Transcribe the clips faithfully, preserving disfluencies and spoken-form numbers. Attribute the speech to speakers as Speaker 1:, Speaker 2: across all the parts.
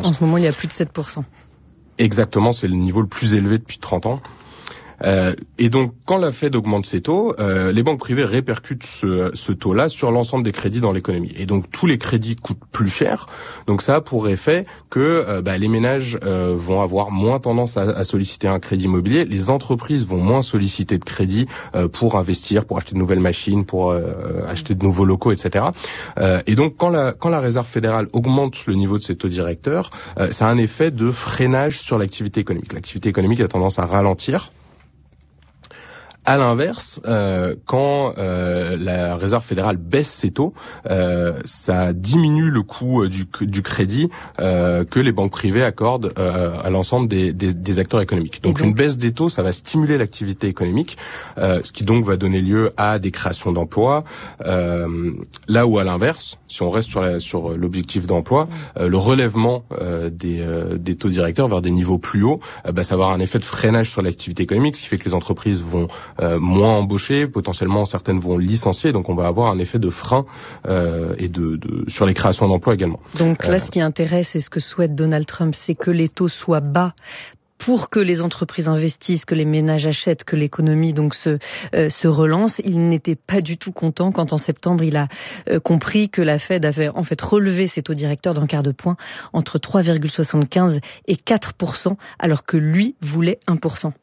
Speaker 1: En ce moment, il y a plus de sept pour cent.
Speaker 2: Exactement, c'est le niveau le plus élevé depuis trente ans. Euh, et donc, quand la Fed augmente ses taux, euh, les banques privées répercutent ce, ce taux-là sur l'ensemble des crédits dans l'économie. Et donc, tous les crédits coûtent plus cher. Donc, ça a pour effet que euh, bah, les ménages euh, vont avoir moins tendance à, à solliciter un crédit immobilier. Les entreprises vont moins solliciter de crédit euh, pour investir, pour acheter de nouvelles machines, pour euh, acheter de nouveaux locaux, et cetera. Euh, et donc, quand la, quand la Réserve fédérale augmente le niveau de ses taux directeurs, euh, ça a un effet de freinage sur l'activité économique. L'activité économique a tendance à ralentir. À l'inverse, euh, quand euh, la Réserve fédérale baisse ses taux, euh, ça diminue le coût du, du crédit euh, que les banques privées accordent euh, à l'ensemble des, des, des acteurs économiques. Donc, donc une baisse des taux, ça va stimuler l'activité économique, euh, ce qui donc va donner lieu à des créations d'emplois. Euh, là où à l'inverse, si on reste sur, la, sur l'objectif d'emploi, euh, le relèvement euh, des, euh, des taux directeurs vers des niveaux plus hauts, euh, bah, ça va avoir un effet de freinage sur l'activité économique, ce qui fait que les entreprises vont Euh, moins embauchés, potentiellement certaines vont licencier, donc on va avoir un effet de frein euh, et de, de sur les créations d'emplois également.
Speaker 1: Donc là,
Speaker 2: euh,
Speaker 1: ce qui intéresse et ce que souhaite Donald Trump, c'est que les taux soient bas pour que les entreprises investissent, que les ménages achètent, que l'économie donc se euh, se relance. Il n'était pas du tout content quand en septembre il a euh, compris que la Fed avait en fait relevé ses taux directeurs d'un quart de point entre trois virgule soixante-quinze et quatre pour cent, alors que lui voulait un pour cent.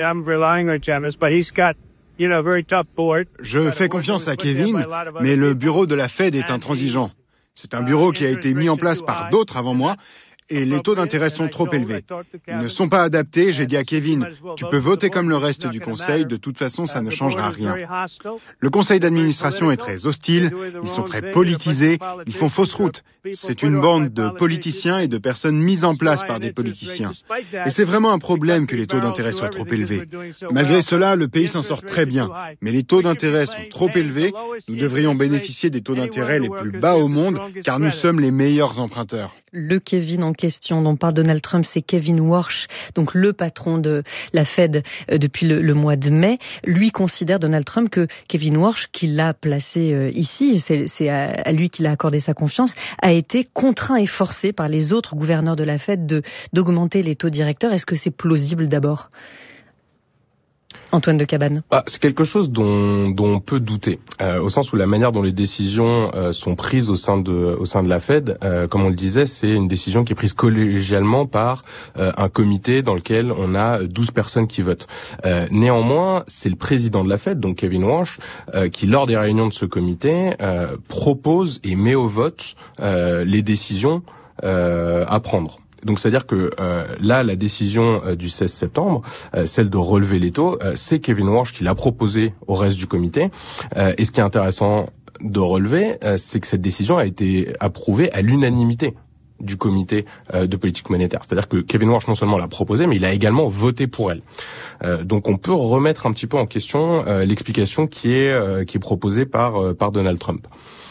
Speaker 3: Je fais confiance à Kevin, mais le bureau de la Fed est intransigeant. C'est un bureau qui a été mis en place par d'autres avant moi, et les taux d'intérêt sont trop élevés. Ils ne sont pas adaptés. J'ai dit à Kevin, tu peux voter comme le reste du conseil, de toute façon ça ne changera rien. Le conseil d'administration est très hostile, ils sont très politisés, ils font fausse route. C'est une bande de politiciens et de personnes mises en place par des politiciens. Et c'est vraiment un problème que les taux d'intérêt soient trop élevés. Malgré cela, le pays s'en sort très bien, mais les taux d'intérêt sont trop élevés. Nous devrions bénéficier des taux d'intérêt les plus bas au monde, car nous sommes les meilleurs emprunteurs.
Speaker 1: Le Kevin en question dont parle Donald Trump, c'est Kevin Warsh, donc le patron de la Fed euh, depuis le, le mois de mai. Lui considère, Donald Trump, que Kevin Warsh, qui l'a placé euh, ici, c'est, c'est à, à lui qu'il a accordé sa confiance, a été contraint et forcé par les autres gouverneurs de la Fed de, d'augmenter les taux directeurs. Est-ce que c'est plausible d'abord ? Antoine de Cabane.
Speaker 2: Ah, c'est quelque chose dont, dont on peut douter, euh, au sens où la manière dont les décisions euh, sont prises au sein de, au sein de la Fed, euh, comme on le disait, c'est une décision qui est prise collégialement par euh, un comité dans lequel on a douze personnes qui votent. Euh, néanmoins, c'est le président de la Fed, donc Kevin Warsh, euh, qui lors des réunions de ce comité euh, propose et met au vote euh, les décisions euh, à prendre. Donc c'est-à-dire que euh, là, la décision euh, du seize septembre, euh, celle de relever les taux, euh, c'est Kevin Warsh qui l'a proposé au reste du comité. Euh, et ce qui est intéressant de relever, euh, c'est que cette décision a été approuvée à l'unanimité du comité euh, de politique monétaire. C'est-à-dire que Kevin Warsh non seulement l'a proposé, mais il a également voté pour elle. Euh, donc on peut remettre un petit peu en question euh, l'explication qui est euh, qui est proposée par euh, par Donald Trump.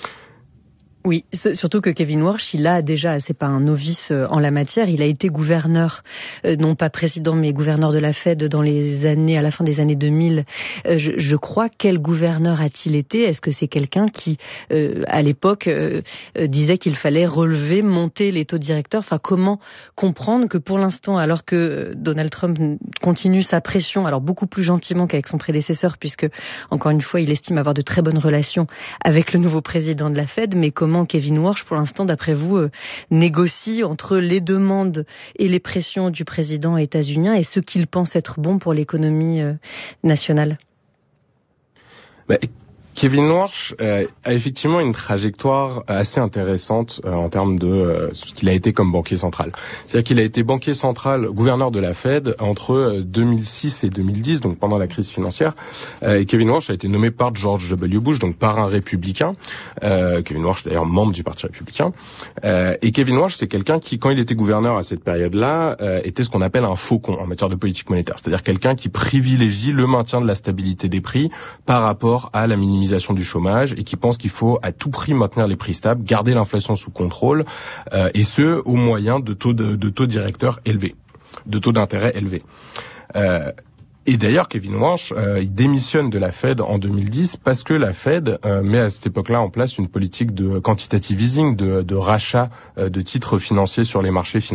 Speaker 1: Oui, surtout que Kevin Warsh, il a déjà, c'est pas un novice en la matière, il a été gouverneur, euh, non pas président, mais gouverneur de la Fed dans les années, à la fin des années deux mille. Euh, je, je crois, quel gouverneur a-t-il été ? Est-ce que c'est quelqu'un qui, euh, à l'époque, euh, disait qu'il fallait relever, monter les taux directeurs ? Enfin, comment comprendre que pour l'instant, alors que Donald Trump continue sa pression, alors beaucoup plus gentiment qu'avec son prédécesseur, puisque, encore une fois, il estime avoir de très bonnes relations avec le nouveau président de la Fed, mais comment Kevin Warsh, pour l'instant, d'après vous, euh, négocie entre les demandes et les pressions du président états-unien et ce qu'il pense être bon pour l'économie euh, nationale ?
Speaker 2: bah, Kevin Warsh euh, a effectivement une trajectoire assez intéressante euh, en termes de euh, ce qu'il a été comme banquier central. C'est-à-dire qu'il a été banquier central, gouverneur de la Fed entre euh, deux mille six et deux mille dix, donc pendant la crise financière. Euh, et Kevin Warsh a été nommé par George W. Bush, donc par un républicain. Euh, Kevin Warsh, d'ailleurs, membre du Parti républicain. Euh, et Kevin Warsh, c'est quelqu'un qui, quand il était gouverneur à cette période-là, euh, était ce qu'on appelle un faucon en matière de politique monétaire. C'est-à-dire quelqu'un qui privilégie le maintien de la stabilité des prix par rapport à la minimisation du chômage et qui pense qu'il faut à tout prix maintenir les prix stables, garder l'inflation sous contrôle, euh, et ce au moyen de taux de, de taux directeurs élevés, de taux d'intérêt élevés. Euh, Et d'ailleurs, Kevin Warsh, euh, il démissionne de la Fed en deux mille dix parce que la Fed euh, met à cette époque-là en place une politique de quantitative easing, de, de rachat euh, de titres financiers sur les marchés financiers.